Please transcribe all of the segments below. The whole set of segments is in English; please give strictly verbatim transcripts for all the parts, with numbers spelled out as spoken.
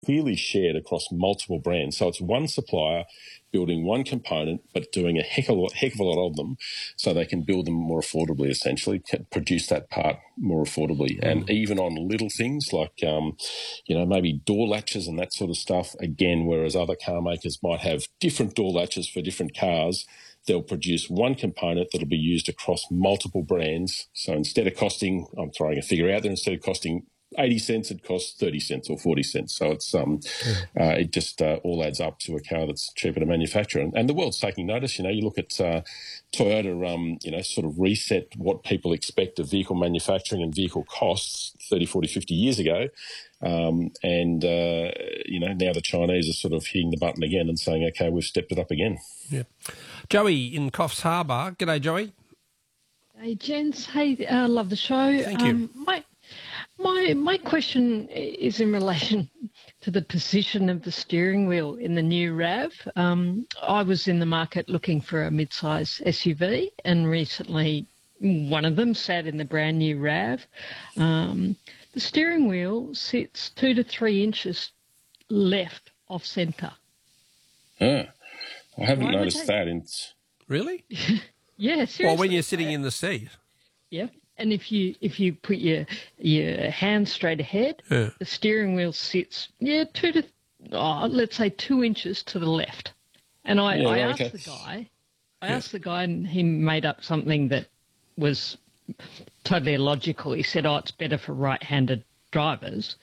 clearly shared across multiple brands. So it's one supplier building one component, but doing a heck of a lot, heck of a lot of them, so they can build them more affordably. Essentially, can produce that part more affordably, mm. and even on little things like, um, you know, maybe door latches and that sort of stuff. Again, whereas other car makers might have different door latches for different cars, they'll produce one component that'll be used across multiple brands. So instead of costing, I'm throwing a figure out there, instead of costing eighty cents, it costs thirty cents or forty cents. So it's um, yeah. uh, it just uh, all adds up to a car that's cheaper to manufacture. And, and the world's taking notice. You know, you look at uh, Toyota, um, you know, sort of reset what people expect of vehicle manufacturing and vehicle costs thirty, forty, fifty years ago. Um, and, uh, you know, now the Chinese are sort of hitting the button again and saying, okay, we've stepped it up again. Yeah. Joey in Coffs Harbour. G'day, Joey. Hey, gents. Hey, I uh, love the show. Thank you. Um, my, my, my question is in relation to the position of the steering wheel in the new RAV. Um, I was in the market looking for a mid-size S U V, and recently one of them sat in the brand new RAV. Um, the steering wheel sits two to three inches left off centre. Ah, I haven't Why noticed they... that. In... Really? Yeah, seriously. Well, when you're sitting in the seat. Yeah. And if you if you put your your hand straight ahead, yeah. the steering wheel sits, yeah, two to, oh, let's say two inches to the left. And I, yeah, I right, asked okay. the guy, I yeah. asked the guy, and he made up something that was totally illogical. He said, oh, it's better for right-handed drivers.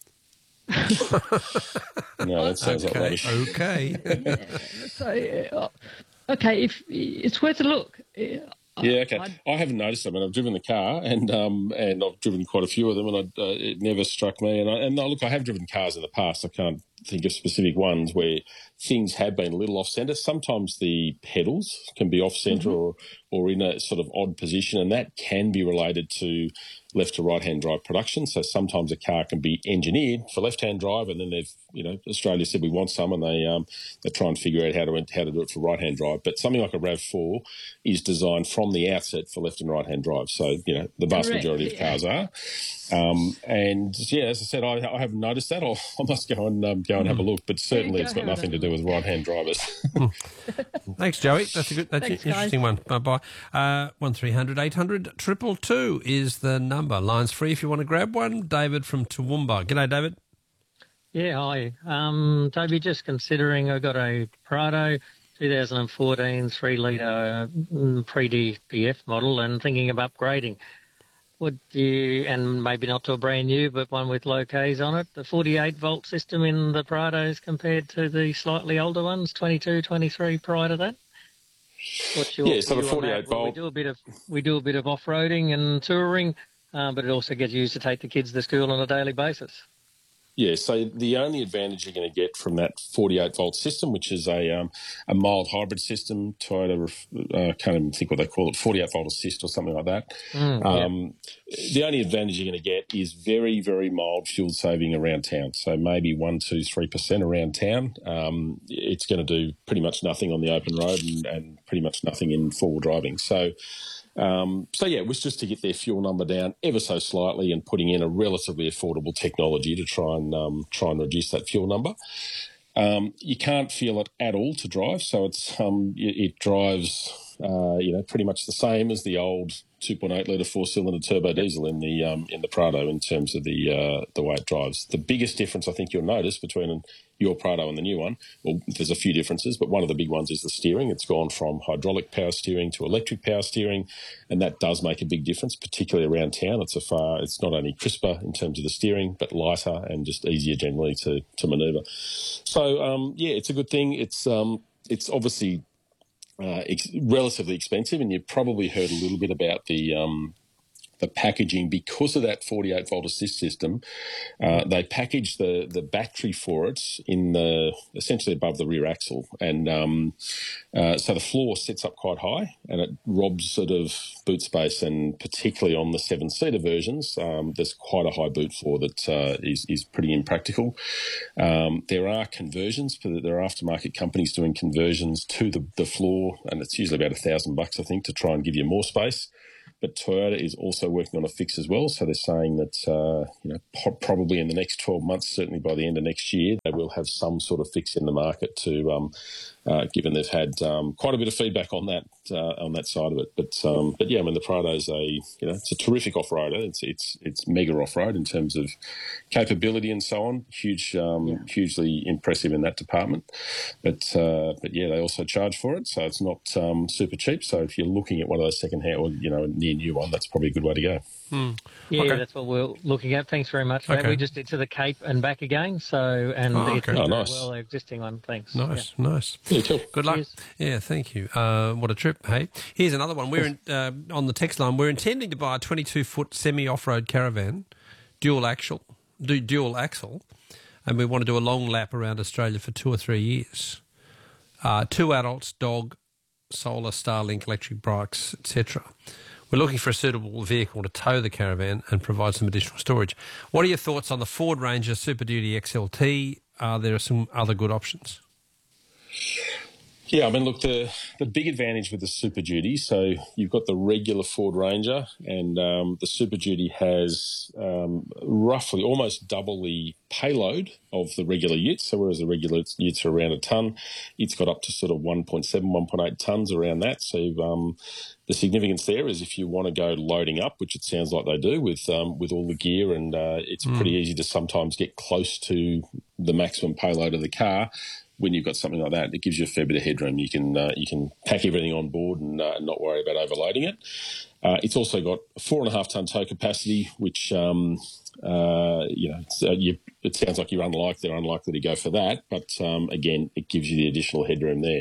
No, that sounds okay, like rubbish. Okay. Yeah, so, uh, okay, if it's worth a look. Yeah, okay. I'd... I haven't noticed them, and I've driven the car, and um, and I've driven quite a few of them, and I, uh, it never struck me. And I, and look, I have driven cars in the past. I can't think of specific ones where things have been a little off centre. Sometimes the pedals can be off centre, mm-hmm. or or in a sort of odd position, and that can be related to left to right hand drive production. So sometimes a car can be engineered for left hand drive, and then they've, you know, Australia said we want some, and they um they try and figure out how to how to do it for right hand drive. But something like a RAV four is designed from the outset for left and right hand drive. So, you know, the vast Correct. majority of cars are. Um, and yeah, as I said, I, I haven't noticed that. I'll, I must go and um, go and have a look. But certainly, yeah, it's got nothing to do with right hand drivers. Thanks, Joey. That's a good. That's Thanks, an interesting guys. one. Bye bye. Uh, one three hundred eight hundred triple two is the number. Lines free if you want to grab one. David from Toowoomba. G'day, David. Yeah, hi. Um, Toby, just considering I got a Prado twenty fourteen three litre uh, pre-D P F model and thinking of upgrading. Would you, and maybe not to a brand new, but one with low Ks on it, the forty-eight volt system in the Prados compared to the slightly older ones, twenty-two, twenty-three prior to that? What's your Yeah, so the view on forty-eight that? Well, volt. we do a bit of we do a bit of off-roading and touring, uh, but it also gets used to take the kids to school on a daily basis. Yeah, so the only advantage you're going to get from that forty-eight volt system, which is a um, a mild hybrid system, Toyota, I uh, can't even think what they call it, forty-eight volt assist or something like that. Mm, um, yeah. The only advantage you're going to get is very, very mild fuel saving around town. So maybe one, two, three percent around town. Um, it's going to do pretty much nothing on the open road and, and pretty much nothing in four-wheel driving. So. Um, so, yeah, it was just to get their fuel number down ever so slightly and putting in a relatively affordable technology to try and um, try and reduce that fuel number. Um, you can't feel it at all to drive, so it's um, it, it drives, uh, you know, pretty much the same as the old two point eight litre four-cylinder turbo diesel in the um, in the Prado in terms of the uh, the way it drives. The biggest difference I think you'll notice between your Prado and the new one, well, there's a few differences, but one of the big ones is the steering. It's gone from hydraulic power steering to electric power steering, and that does make a big difference, particularly around town. It's a far, it's not only crisper in terms of the steering, but lighter and just easier generally to to manoeuvre. So um, yeah, it's a good thing. It's um, it's obviously uh, ex- relatively expensive, and you've probably heard a little bit about the um, the packaging because of that forty-eight volt assist system. Uh, they package the the battery for it in the essentially above the rear axle, and um, uh, so the floor sits up quite high, and it robs sort of boot space, and particularly on the seven seater versions, um, there's quite a high boot floor that uh, is is pretty impractical. Um, there are conversions, there are aftermarket companies doing conversions to the the floor, and it's usually about a thousand bucks, I think, to try and give you more space. but Toyota is also working on a fix as well. So they're saying that, uh, you know, po- probably in the next twelve months, certainly by the end of next year, they will have some sort of fix in the market to, um, uh, given they've had um, quite a bit of feedback on that uh, on that side of it. But um, but yeah, I mean the Prado's a you know it's a terrific off-roader. It's it's it's mega off-road in terms of capability and so on. Huge, um, yeah. hugely impressive in that department. But uh, but yeah, they also charge for it, so it's not um, super cheap. So if you're looking at one of those second-hand or you know a near new one, that's probably a good way to go. Hmm. Yeah, okay. That's what we're looking at. Thanks very much. Okay. We just did to the Cape and back again. So and oh, it's okay. oh, nice. well existing one. Thanks. Nice, yeah. nice. Yeah, cool. Good luck. Cheers. Yeah, thank you. Uh, what a trip, hey. Here's another one. We're in, uh, on the text line. We're intending to buy a twenty-two foot semi-off-road caravan, dual axle, do dual axle, and we want to do a long lap around Australia for two or three years. Uh, two adults, dog, solar, Starlink, electric bikes, et cetera. We're looking for a suitable vehicle to tow the caravan and provide some additional storage. What are your thoughts on the Ford Ranger Super Duty X L T? Are there some other good options? Yeah, I mean, look, the, the big advantage with the Super Duty, so you've got the regular Ford Ranger and um, the Super Duty has um, roughly almost double the payload of the regular ute. So whereas the regular utes are around a tonne, it's got up to sort of one point seven, one point eight tonnes around that. So um, the significance there is if you want to go loading up, which it sounds like they do with um, with all the gear, and uh, it's mm. pretty easy to sometimes get close to the maximum payload of the car. When you've got something like that, it gives you a fair bit of headroom. You can uh, you can pack everything on board and uh, not worry about overloading it. Uh, it's also got a four and a half tonne tow capacity, which um, uh, you know it's, uh, you, it sounds like you're unlikely. They're unlikely to go for that, but um, again, it gives you the additional headroom there.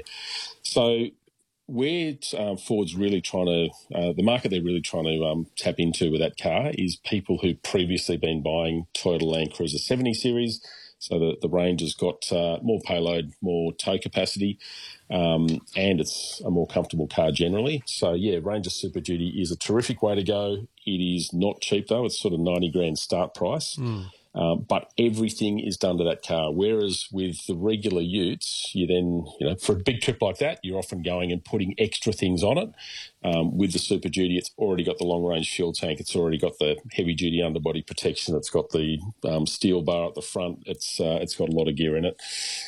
So where uh, Ford's really trying to, uh, the market they're really trying to um, tap into with that car is people who've previously been buying Toyota Land Cruiser seventy series. So the, the range has got uh, more payload, more tow capacity, um, and it's a more comfortable car generally. So, yeah, Ranger Super Duty is a terrific way to go. It is not cheap, though. It's sort of ninety grand start price. Mm. Um, but everything is done to that car. Whereas with the regular utes, you then, you know, for a big trip like that, you're often going and putting extra things on it. Um, with the Super Duty, it's already got the long-range fuel tank. It's already got the heavy-duty underbody protection. It's got the um, steel bar at the front. It's uh, it's got a lot of gear in it.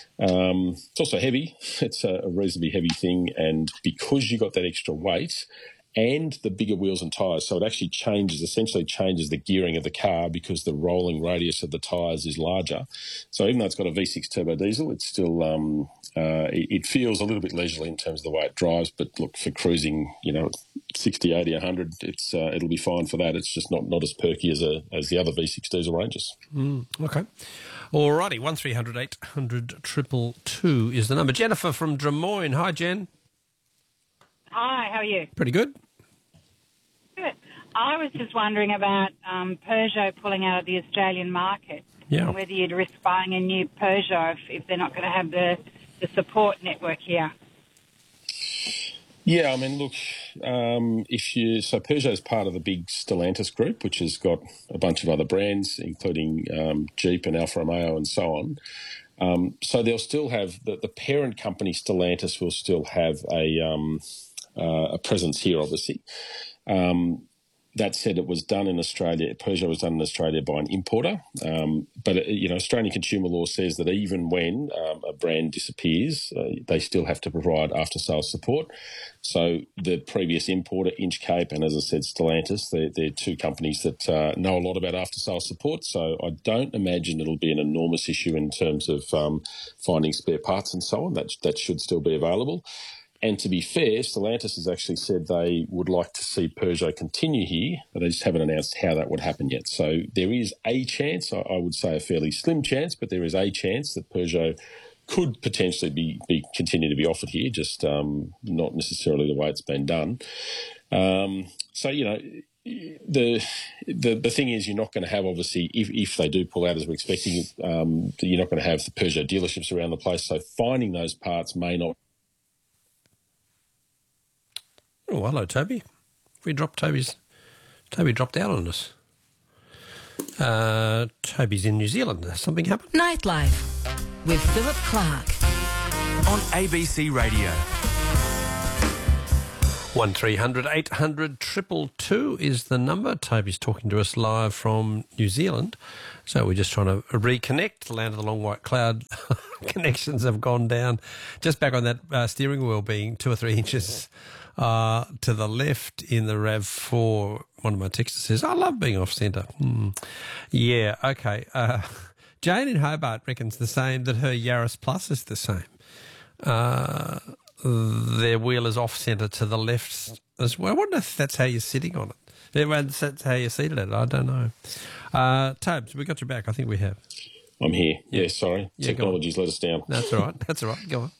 Um, it's also heavy. It's a, a reasonably heavy thing, and because you got that extra weight and the bigger wheels and tyres, so it actually changes, essentially changes the gearing of the car because the rolling radius of the tyres is larger. So even though it's got a V six turbo diesel, it's still um, uh, it, it feels a little bit leisurely in terms of the way it drives. But look, for cruising, you know, sixty, eighty, one hundred, it's uh, it'll be fine for that. It's just not, not as perky as a as the other V six diesel Rangers. Mm, okay. All righty, one three hundred eight hundred two two is the number. Jennifer from Drummoyne. Hi, Jen. Hi, how are you? Pretty good. Good. I was just wondering about um, Peugeot pulling out of the Australian market. Yeah. And whether you'd risk buying a new Peugeot if, if they're not going to have the, the support network here. Yeah, I mean, look, um, if you so Peugeot is part of the big Stellantis group, which has got a bunch of other brands, including um, Jeep and Alfa Romeo and so on. Um, so they'll still have the, the parent company Stellantis will still have a um, uh, a presence here, obviously. Um, that said, it was done in Australia. Peugeot was done in Australia by an importer. Um, but, you know, Australian consumer law says that even when um, a brand disappears, uh, they still have to provide after-sales support. So the previous importer, Inchcape, and as I said, Stellantis, they're, they're two companies that uh, know a lot about after-sales support. So I don't imagine it'll be an enormous issue in terms of um, finding spare parts and so on. That, that should still be available. And to be fair, Stellantis has actually said they would like to see Peugeot continue here, but they just haven't announced how that would happen yet. So there is a chance, I would say a fairly slim chance, but there is a chance that Peugeot could potentially be, be continue to be offered here, just um, not necessarily the way it's been done. Um, so, you know, the, the the thing is you're not going to have, obviously, if, if they do pull out as we're expecting, um, you're not going to have the Peugeot dealerships around the place. So finding those parts may not. Oh, hello, Toby. We dropped Toby's... Toby dropped out on us. Uh, Toby's in New Zealand. Something happened? Nightlife with Philip Clark. On A B C Radio. one three hundred eight hundred two two two is the number. Toby's talking to us live from New Zealand. So we're just trying to reconnect. The land of the long white cloud connections have gone down. Just back on that uh, steering wheel being two or three inches uh, to the left in the RAV four. One of my texters says, I love being off-centre. Hmm. Yeah, okay. Uh, Jane in Hobart reckons the same, that her Yaris Plus is the same. Uh, their wheel is off-centre to the left as well. I wonder if that's how you're sitting on it. If that's how you're seated at it. I don't know. Uh, Tobes, we got you back. I think we have. I'm here. Yeah, yeah sorry. Yeah, Technology's let us down. That's all right. That's all right. Go on.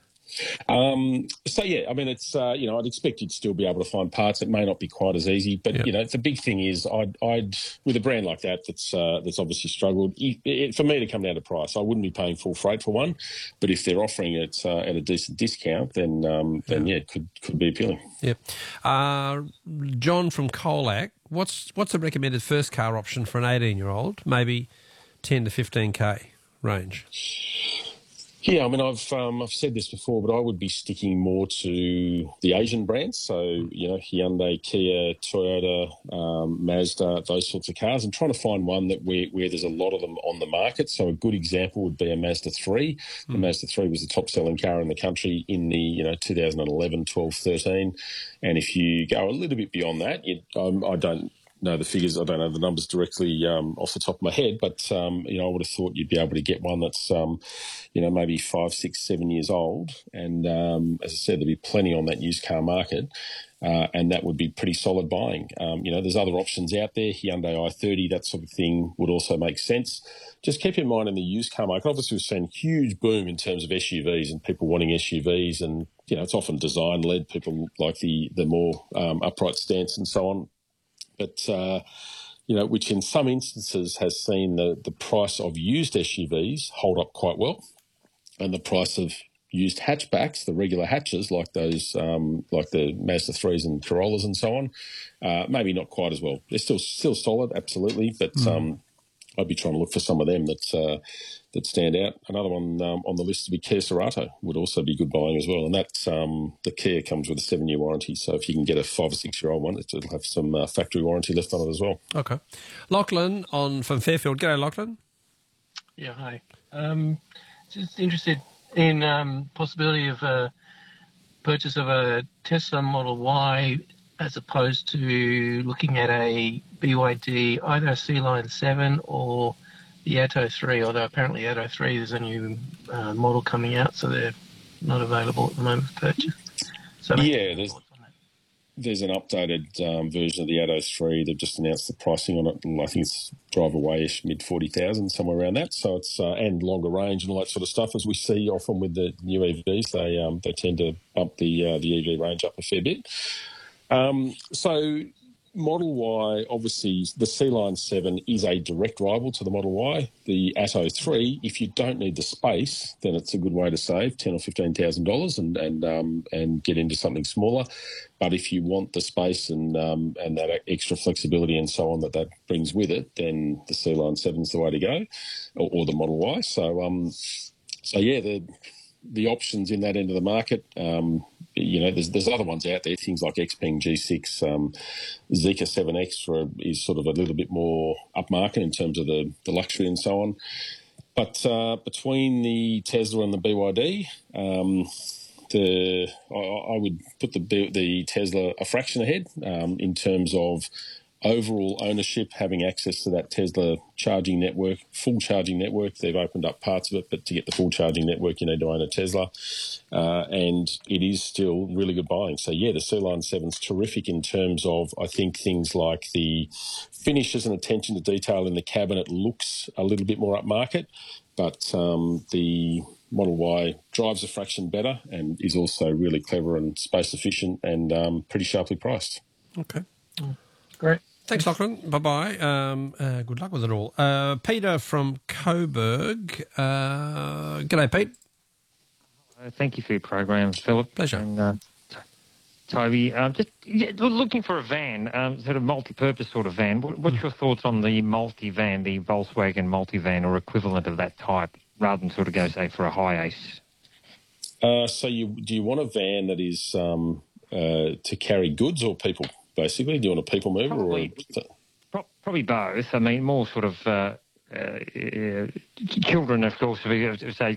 Um, so, yeah, I mean, it's, uh, you know, I'd expect you'd still be able to find parts. It may not be quite as easy, but, yep. you know, the big thing is I'd, I'd with a brand like that that's uh, that's obviously struggled, it, it, for me to come down to price, I wouldn't be paying full freight for one, but if they're offering it uh, at a decent discount, then, um, then yeah, it could, could be appealing. Yep. Uh, John from Colac, what's, what's the recommended first car option for an eighteen-year-old, maybe ten to fifteen K range? Yeah, I mean, I've um, I've said this before, but I would be sticking more to the Asian brands. So, you know, Hyundai, Kia, Toyota, um, Mazda, those sorts of cars, and trying to find one that where, where there's a lot of them on the market. So a good example would be a Mazda three. Mm. The Mazda three was the top-selling car in the country in the, you know, two thousand eleven, twelve, thirteen. And if you go a little bit beyond that, you, um, I don't... know the figures, I don't know the numbers directly um, off the top of my head, but, um, you know, I would have thought you'd be able to get one that's, um, you know, maybe five, six, seven years old. And um, as I said, there'd be plenty on that used car market, uh, and that would be pretty solid buying. Um, you know, there's other options out there, Hyundai i thirty, that sort of thing would also make sense. Just keep in mind in the used car market, obviously we've seen a huge boom in terms of S U Vs and people wanting S U Vs, and, you know, it's often design-led. People like the, the more um, upright stance and so on. But, uh, you know, which in some instances has seen the, the price of used S U Vs hold up quite well, and the price of used hatchbacks, the regular hatches like those, um, like the Mazda threes and Corollas and so on, uh, maybe not quite as well. They're still still solid, absolutely, but mm. um, I'd be trying to look for some of them that uh, that stand out. Another one um, on the list would be Kia Cerato, would also be good buying as well. And that's um, the Kia comes with a seven-year warranty, so if you can get a five or six-year-old one, it'll have some uh, factory warranty left on it as well. Okay. Lachlan on from Fairfield. G'day, Lachlan. Yeah, hi. Um, just interested in um, possibility of a purchase of a Tesla Model Y as opposed to looking at a B Y D, either a C-Line seven or the Atto three, although apparently Atto three, there's a new uh, model coming out, so they're not available at the moment for purchase. So yeah, there's, there's an updated um, version of the Atto three. They've just announced the pricing on it, and I think it's drive away-ish, mid forty thousand, somewhere around that. So it's uh, and longer range and all that sort of stuff, as we see often with the new E Vs. They um, they tend to bump the uh, the E V range up a fair bit. Um, so Model Y, obviously, the C-Line seven is a direct rival to the Model Y. The Atto three, if you don't need the space, then it's a good way to save ten or fifteen thousand dollars and and um, and get into something smaller. But if you want the space and um, and that extra flexibility and so on that that brings with it, then the C-Line seven is the way to go, or, or the Model Y. So um, so yeah, the the options in that end of the market. Um, You know, there's there's other ones out there, things like Xpeng G six, um, Zeekr seven X for, is sort of a little bit more upmarket in terms of the, the luxury and so on. But uh, between the Tesla and the B Y D, um, the I, I would put the the Tesla a fraction ahead um, in terms of overall ownership, having access to that Tesla charging network, full charging network. They've opened up parts of it, but to get the full charging network, you need to own a Tesla. Uh, and it is still really good buying. So, yeah, the C-Line seven is terrific in terms of, I think, things like the finishes and attention to detail in the cabin. It looks a little bit more upmarket, but um, the Model Y drives a fraction better and is also really clever and space efficient and um, pretty sharply priced. Okay. Mm. Great. Thanks, Lachlan. Bye-bye. Um, uh, good luck with it all. Uh, Peter from Coburg. Uh, g'day, Pete. Uh, thank you for your program, Philip. Pleasure. And, uh, Toby, um, just yeah, looking for a van, um, sort of multi-purpose sort of van. What, what's your thoughts on the multi-van, the Volkswagen multi-van or equivalent of that type, rather than sort of go, say, for a Hi-Ace? Uh, so you do you want a van that is... Um uh, to carry goods or people, basically? Do you want a people mover? Probably, or pro- probably both. I mean, more sort of uh, uh, uh, children, of course, if, if say